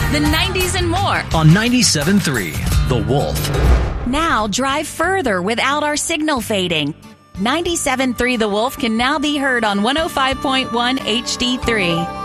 the 90s, and more on 97.3 The Wolf. Now drive further without our signal fading. 97.3 The Wolf can now be heard on 105.1 HD3.